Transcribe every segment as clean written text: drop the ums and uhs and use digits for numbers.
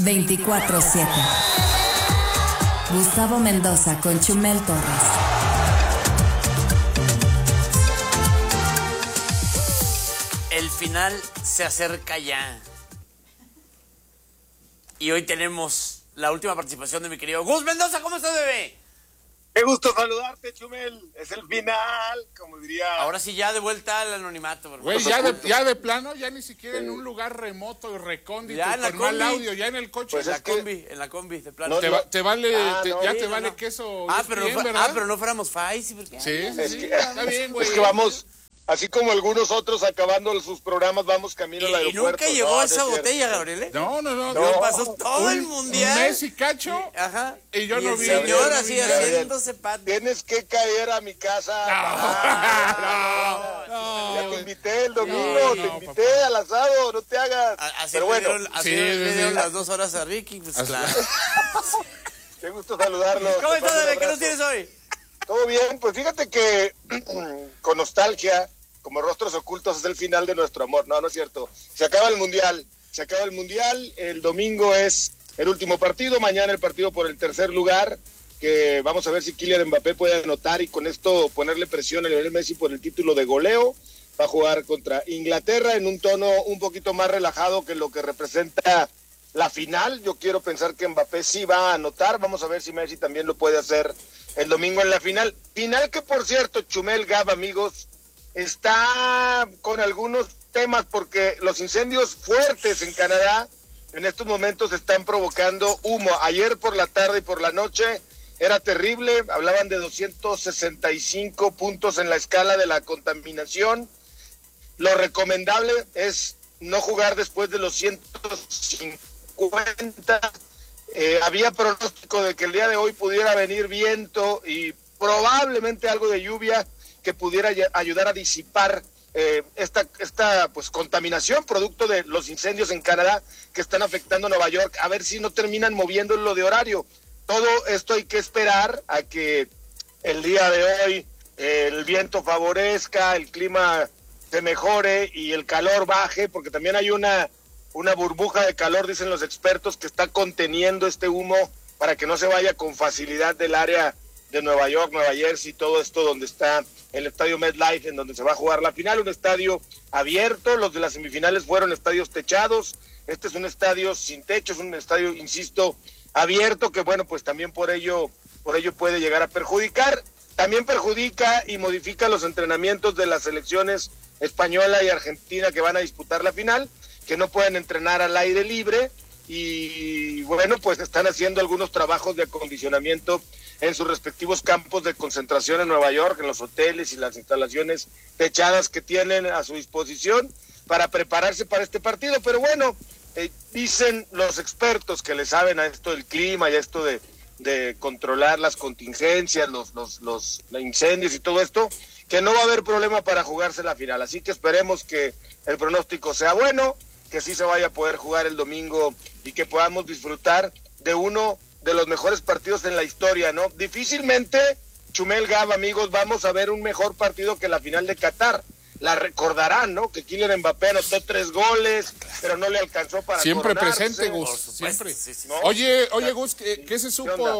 24/7. Gustavo Mendoza con Chumel Torres. El final se acerca ya. Y hoy tenemos la última participación de mi querido Gus Mendoza. ¿Cómo estás, bebé? Qué gusto saludarte, Chumel. Es el final, como diría. Ahora sí, ya de vuelta al anonimato. Güey, ya de plano, ya ni siquiera en un lugar remoto y recóndito, ya en la con mal combi. audio, ya en el coche. Pues en la combi, de plano. Te vale, te vale no. queso. Pero no fuéramos Fais. ¿Por qué? Sí, está bien, güey. Es que vamos, así como algunos otros acabando sus programas, vamos camino al aeropuerto. Y nunca llegó esa botella, Gabriel, ¿eh? No. Pasó todo el mundial. Un mes y cacho. Ajá. Y yo no vi. El señor así haciéndose pat. Tienes que caer a mi casa. Ya te invité el domingo, te invité papá. al asado, no te hagas. Así pero bueno, me dieron las 2 horas a Ricky, pues claro. qué gusto saludarlo. ¿Cómo estás, bebé? ¿Qué nos tienes hoy? Todo bien, pues fíjate que con nostalgia, como rostros ocultos, es el final de nuestro amor. No es cierto. Se acaba el mundial, el domingo es el último partido, mañana el partido por el tercer lugar, que vamos a ver si Kylian Mbappé puede anotar y con esto ponerle presión a Lionel Messi por el título de goleo. Va a jugar contra Inglaterra en un tono un poquito más relajado que lo que representa la final. Yo quiero pensar que Mbappé sí va a anotar, vamos a ver si Messi también lo puede hacer el domingo en la final. Final que, por cierto, Chumel, Gab, amigos, está con algunos temas porque los incendios fuertes en Canadá en estos momentos están provocando humo. Ayer por la tarde y por la noche era terrible, hablaban de 265 puntos en la escala de la contaminación. Lo recomendable es no jugar después de los 150. Había pronóstico de que el día de hoy pudiera venir viento y probablemente algo de lluvia que pudiera ayudar a disipar esta pues contaminación producto de los incendios en Canadá que están afectando a Nueva York, a ver si no terminan moviéndolo de horario. Todo esto hay que esperar a que el día de hoy el viento favorezca, el clima se mejore y el calor baje, porque también hay una burbuja de calor, dicen los expertos, que está conteniendo este humo para que no se vaya con facilidad del área de Nueva York, Nueva Jersey, todo esto donde está el estadio MetLife, en donde se va a jugar la final, un estadio abierto. Los de las semifinales fueron estadios techados, este es un estadio sin techo, es un estadio, insisto, abierto, que bueno, pues también por ello puede llegar a perjudicar. También perjudica y modifica los entrenamientos de las selecciones española y argentina que van a disputar la final, que no pueden entrenar al aire libre y bueno, pues están haciendo algunos trabajos de acondicionamiento en sus respectivos campos de concentración en Nueva York, en los hoteles y las instalaciones techadas que tienen a su disposición para prepararse para este partido. Pero bueno, dicen los expertos que le saben a esto del clima y a esto de controlar las contingencias, los incendios y todo esto, que no va a haber problema para jugarse la final. Así que esperemos que el pronóstico sea bueno, que sí se vaya a poder jugar el domingo y que podamos disfrutar de uno de los mejores partidos en la historia, ¿no? Difícilmente, Chumel, Gab, amigos, vamos a ver un mejor partido que la final de Qatar. La recordarán, ¿no? Que Kylian Mbappé anotó 3 goles, pero no le alcanzó para siempre coronarse. presente, Gus, siempre. Sí. ¿No? Oye, Gus, ¿qué se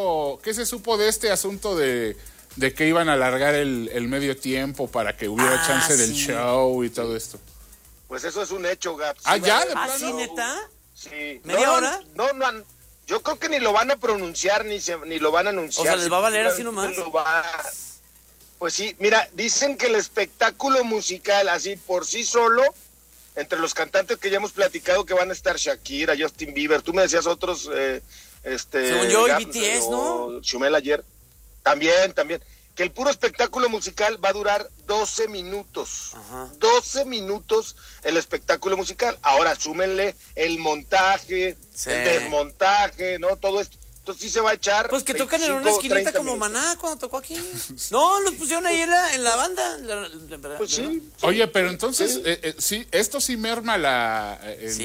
supo de este asunto de que iban a alargar el medio tiempo para que hubiera chance del show y todo esto? Pues eso es un hecho, Gab. ¿Ya? ¿De plano? ¿Sí, neta? Sí. ¿Media hora? No, yo creo que ni lo van a pronunciar, ni lo van a anunciar. O sea, ¿les va a valer así nomás? Pues sí, mira, dicen que el espectáculo musical, así por sí solo, entre los cantantes que ya hemos platicado que van a estar Shakira, Justin Bieber, tú me decías otros, según yo, y BTS, ¿no? Chumel ayer, también, que el puro espectáculo musical va a durar 12 minutos. Ajá. 12 minutos el espectáculo musical. Ahora súmenle el montaje, el desmontaje, ¿no? Todo esto. Entonces sí se va a echar. Pues que tocan en una esquinita como minutos. Maná cuando tocó aquí. No, los pusieron ahí en la banda. Pues sí. Oye, pero entonces, sí, esto sí merma la...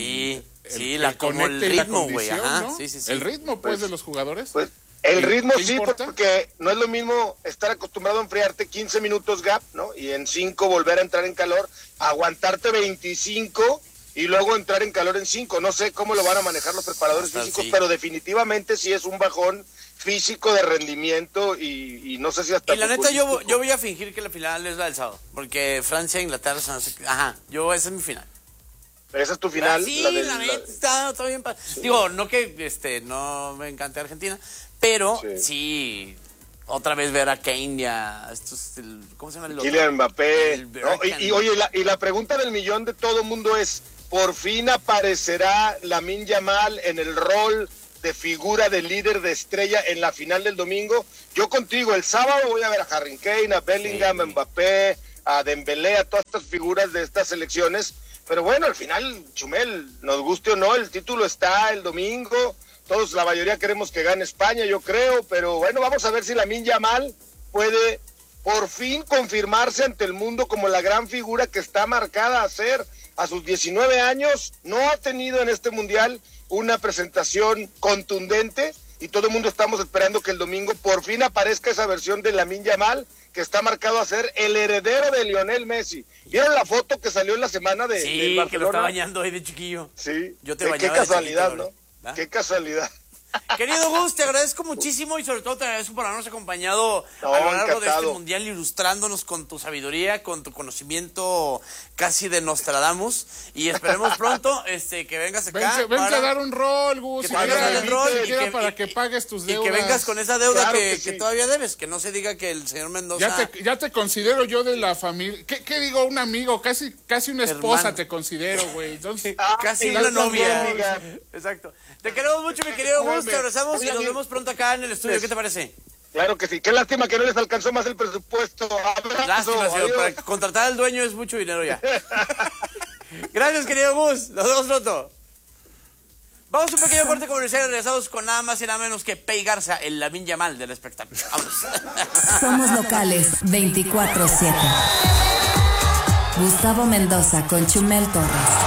como el ritmo, güey. ¿no? Sí. El ritmo, pues, de los jugadores. Pues el ritmo sí, importa? porque no es lo mismo estar acostumbrado a enfriarte 15 minutos, Gap, ¿no? Y en 5 volver a entrar en calor, aguantarte 25 y luego entrar en calor en 5. No sé cómo lo van a manejar los preparadores físicos, sí. pero definitivamente sí es un bajón físico de rendimiento y no sé si hasta... Y la neta yo voy a fingir que la final es la del sábado, porque Francia e Inglaterra se hace... Ajá, esa es mi final. ¿Esa es tu final? Sí, la neta está bien. Digo, no que no me encante Argentina, pero sí otra vez ver a Kane y a ¿cómo se llama el otro? Kylian Mbappé. ¿No? Y oye, la pregunta del millón de todo el mundo es, ¿por fin aparecerá Lamine Yamal en el rol de figura, de líder, de estrella en la final del domingo? Yo contigo, el sábado voy a ver a Harry Kane, a Bellingham, a Mbappé, a Dembélé, a todas estas figuras de estas selecciones. Pero bueno, al final, Chumel, nos guste o no, el título está el domingo. Todos, la mayoría queremos que gane España, yo creo. Pero bueno, vamos a ver si Lamine Yamal puede por fin confirmarse ante el mundo como la gran figura que está marcada a ser. A sus 19 años, no ha tenido en este mundial una presentación contundente. Y todo el mundo estamos esperando que el domingo por fin aparezca esa versión de Lamine Yamal, que está marcado a ser el heredero de Lionel Messi. ¿Vieron la foto que salió en la semana de Barcelona? Que lo está bañando ahí de chiquillo. Sí. Yo te Qué bañaba casualidad, de chiquito, ¿no? Qué casualidad. Querido Gus, te agradezco muchísimo y sobre todo te agradezco por habernos acompañado a lo largo de este mundial, ilustrándonos con tu sabiduría, con tu conocimiento casi de Nostradamus, y esperemos pronto que vengas acá. Vente a dar un rol, Gus, para que pagues tus deudas. Y que vengas con esa deuda que todavía debes, que no se diga que el señor Mendoza... Ya te considero yo de la familia. ¿Qué digo? Un amigo, casi una esposa. Hermano. Te considero, güey. Entonces, casi una novia. Exacto. Te queremos mucho, mi querido Gus, te abrazamos y nos vemos pronto acá en el estudio. ¿Qué te parece? Claro que sí. Qué lástima que no les alcanzó más el presupuesto. Abrazo, lástima, señor. Para contratar al dueño es mucho dinero ya. Gracias, querido Gus. Nos vemos pronto. Vamos a un pequeño corte comercial y regresamos con nada más y nada menos que Pei Garza, el Lamine Yamal del espectáculo. Vamos. Somos locales 24/7. Gustavo Mendoza con Chumel Torres.